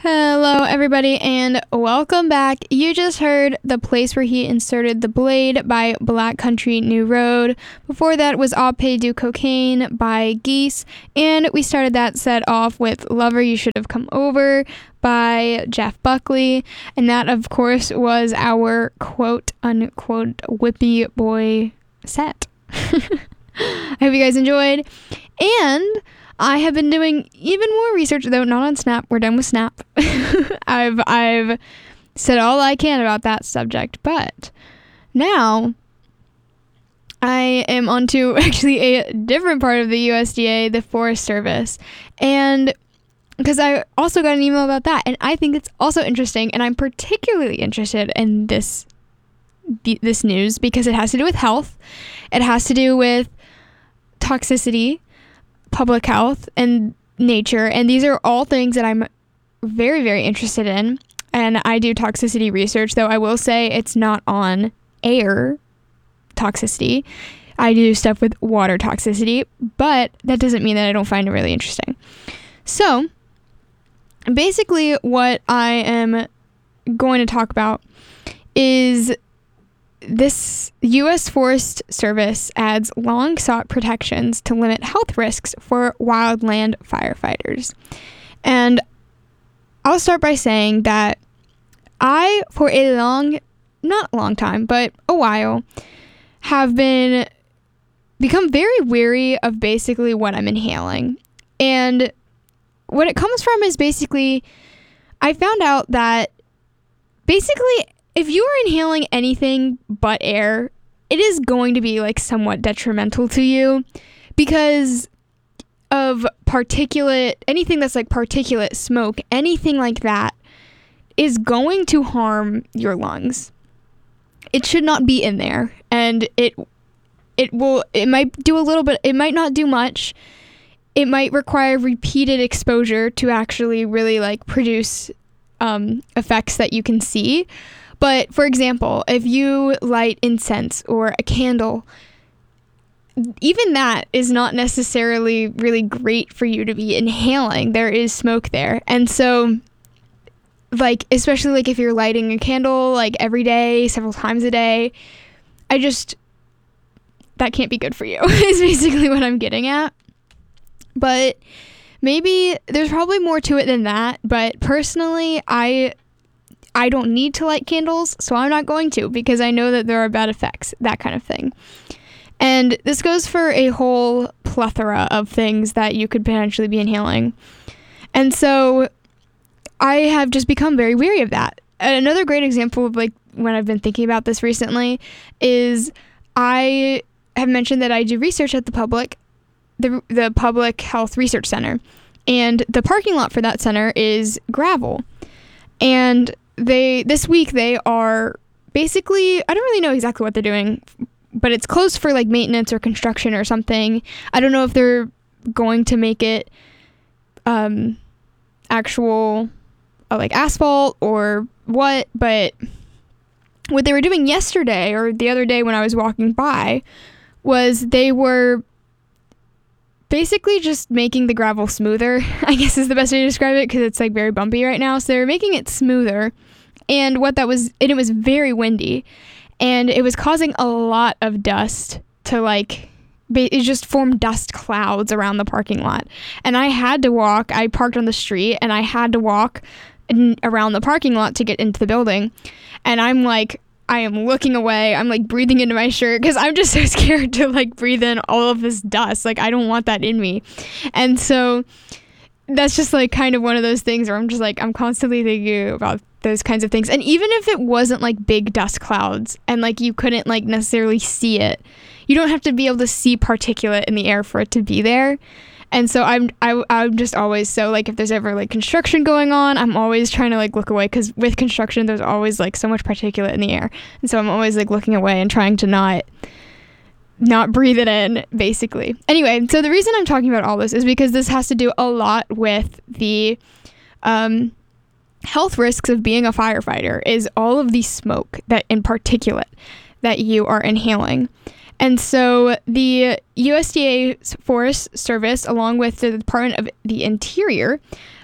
Hello, everybody, and welcome back. You just heard The Place Where He Inserted the Blade by Black Country New Road. Before that was Au Pays du Cocaine by Geese. And we started that set off with Lover You Should Have Come Over by Jeff Buckley. And that, of course, was our quote-unquote whippy boy set. I hope you guys enjoyed. And I have been doing even more research, though not on Snap. We're done with Snap. I've said all I can about that subject, but now I am onto actually a different part of the USDA, the Forest Service, and because I also got an email about that, and I think it's also interesting, and I'm particularly interested in this news because it has to do with health, it has to do with toxicity, public health, and nature, and these are all things that I'm very, very interested in. And I do toxicity research, though I will say it's not on air toxicity. I do stuff with water toxicity, but that doesn't mean that I don't find it really interesting. So basically what I am going to talk about is this U.S. Forest Service adds long-sought protections to limit health risks for wildland firefighters. And I'll start by saying that I, for not a long time, but a while, have become very wary of basically what I'm inhaling. And what it comes from is basically, I found out that basically if you are inhaling anything but air, it is going to be like somewhat detrimental to you because of anything that's like particulate smoke, anything like that is going to harm your lungs. It should not be in there, and it might do a little bit, it might not do much. It might require repeated exposure to actually really like produce effects that you can see. But for example, if you light incense or a candle, even that is not necessarily really great for you to be inhaling. There is smoke there. And so, like, especially like if you're lighting a candle like every day, several times a day, that can't be good for you is basically what I'm getting at. But maybe there's probably more to it than that. But personally, I don't need to light candles, so I'm not going to because I know that there are bad effects, that kind of thing. And this goes for a whole plethora of things that you could potentially be inhaling. And so I have just become very wary of that. Another great example of like when I've been thinking about this recently is I have mentioned that I do research at the Public Health Research Center. And the parking lot for that center is gravel. And this week they are basically, I don't really know exactly what they're doing, but it's closed for like maintenance or construction or something. I don't know if they're going to make it actual like asphalt or what, but what they were doing yesterday or the other day when I was walking by was they were basically just making the gravel smoother, I guess is the best way to describe it, because it's like very bumpy right now. So they're making it smoother. And it was very windy, and it was causing a lot of dust to like, it just formed dust clouds around the parking lot. And I parked on the street and I had to walk around the parking lot to get into the building. And I am looking away. I'm like breathing into my shirt because I'm just so scared to like breathe in all of this dust. Like I don't want that in me. And so that's just like kind of one of those things where I'm just like, I'm constantly thinking about those kinds of things. And even if it wasn't like big dust clouds and like you couldn't like necessarily see it, you don't have to be able to see particulate in the air for it to be there. And so I'm just always, so like if there's ever like construction going on, I'm always trying to like look away because with construction there's always like so much particulate in the air. And so I'm always like looking away and trying to not breathe it in, basically. Anyway, so the reason I'm talking about all this is because this has to do a lot with the health risks of being a firefighter, is all of the smoke that in particulate that you are inhaling. And so the USDA Forest Service, along with the Department of the Interior,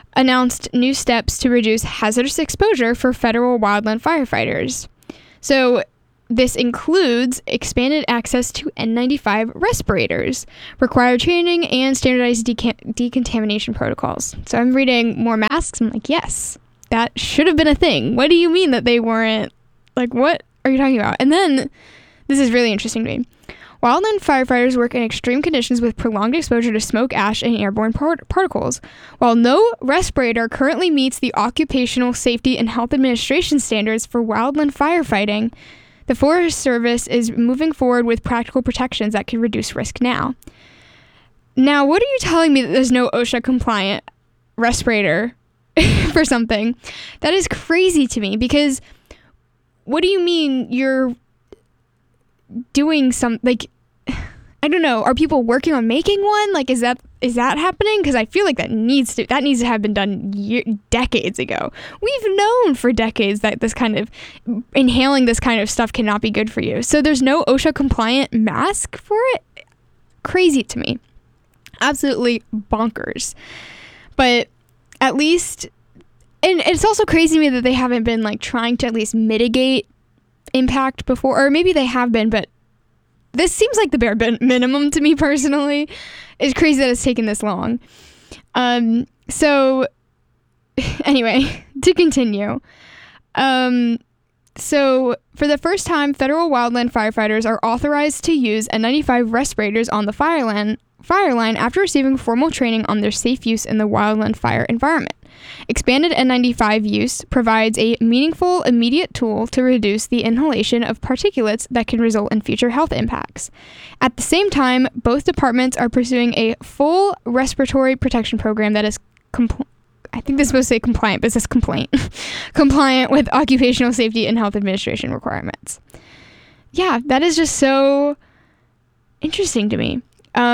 announced new steps to reduce hazardous exposure for federal wildland firefighters. So this includes expanded access to N95 respirators, required training, and standardized decontamination protocols. So I'm reading more masks. I'm like, yes, that should have been a thing. What do you mean that they weren't? Like, what are you talking about? And then, this is really interesting to me. Wildland firefighters work in extreme conditions with prolonged exposure to smoke, ash, and airborne particles. While no respirator currently meets the Occupational Safety and Health Administration standards for wildland firefighting, the Forest Service is moving forward with practical protections that can reduce risk now. Now, what are you telling me that there's no OSHA-compliant respirator for something? That is crazy to me, because what do you mean you're doing some, like, I don't know, are people working on making one? Like, is that happening? Because I feel like that needs to have been done decades ago. We've known for decades that this kind of inhaling this kind of stuff cannot be good for you. So there's no OSHA compliant mask for it. Crazy to me. Absolutely bonkers. But at least, and it's also crazy to me that they haven't been like trying to at least mitigate impact before, or maybe they have been, but this seems like the bare minimum to me personally. It's crazy that it's taken this long. So anyway, to continue. So for the first time, federal wildland firefighters are authorized to use N95 respirators on the fire line after receiving formal training on their safe use in the wildland fire environment. Expanded N95 use provides a meaningful, immediate tool to reduce the inhalation of particulates that can result in future health impacts. At the same time, both departments are pursuing a full respiratory protection program that is I think this is supposed to say compliant, but it says compliant with Occupational Safety and Health Administration requirements. Yeah, that is just so interesting to me.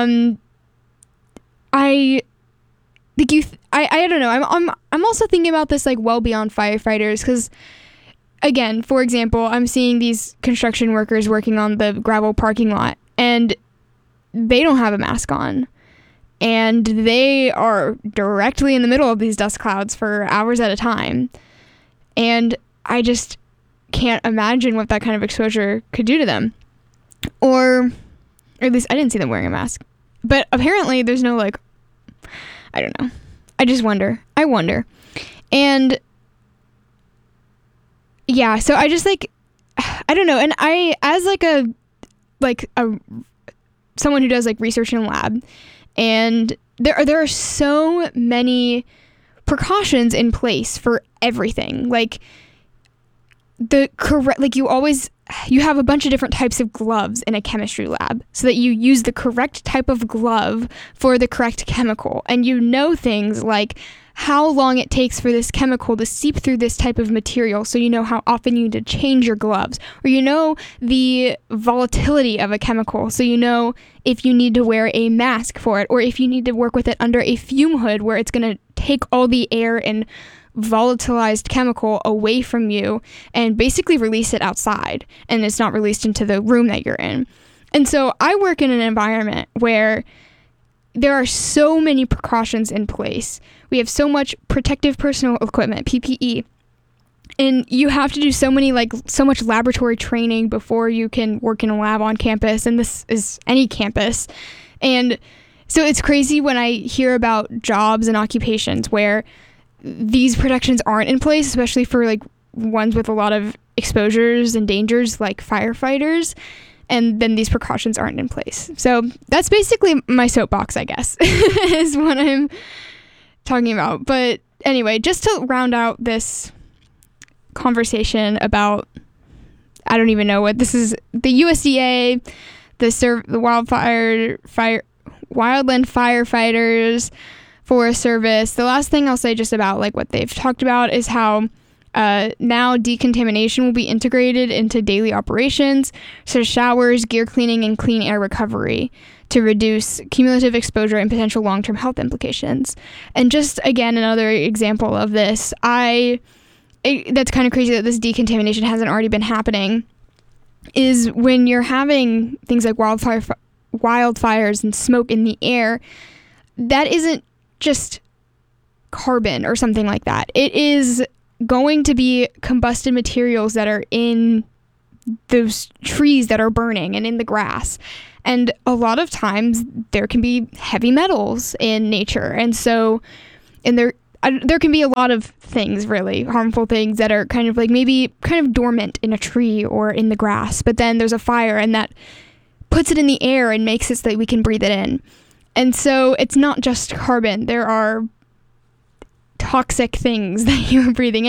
I don't know. I'm also thinking about this like well beyond firefighters, because again, for example, I'm seeing these construction workers working on the gravel parking lot, and they don't have a mask on, and they are directly in the middle of these dust clouds for hours at a time, and I just can't imagine what that kind of exposure could do to them. Or at least I didn't see them wearing a mask, but apparently there's no like, I don't know. I wonder. And yeah, so I just like, I don't know. And I, as someone who does like research in a lab, and there are so many precautions in place for everything. Like you have a bunch of different types of gloves in a chemistry lab so that you use the correct type of glove for the correct chemical. And you know things like how long it takes for this chemical to seep through this type of material, so you know how often you need to change your gloves. Or you know the volatility of a chemical, so you know if you need to wear a mask for it, or if you need to work with it under a fume hood where it's going to take all the air and volatilized chemical away from you and basically release it outside, and it's not released into the room that you're in. And so I work in an environment where there are so many precautions in place. We have so much protective personal equipment, PPE, and you have to do so much laboratory training before you can work in a lab on campus, and this is any campus. And so it's crazy when I hear about jobs and occupations where these protections aren't in place, especially for like ones with a lot of exposures and dangers like firefighters, and then these precautions aren't in place. So that's basically my soapbox, I guess, is what I'm talking about. But anyway, just to round out this conversation about, I don't even know what this is, the USDA, the wildland firefighters, Forest Service. The last thing I'll say just about like what they've talked about is how now decontamination will be integrated into daily operations, so showers, gear cleaning, and clean air recovery to reduce cumulative exposure and potential long-term health implications. And just again, another example of this, that's kind of crazy that this decontamination hasn't already been happening, is when you're having things like wildfires and smoke in the air, that isn't just carbon or something like that. It is going to be combusted materials that are in those trees that are burning and in the grass. And a lot of times there can be heavy metals in nature. And so, and there can be a lot of things, really harmful things that are kind of like maybe kind of dormant in a tree or in the grass. But then there's a fire and that puts it in the air and makes it so that we can breathe it in. And so it's not just carbon. There are toxic things that you're breathing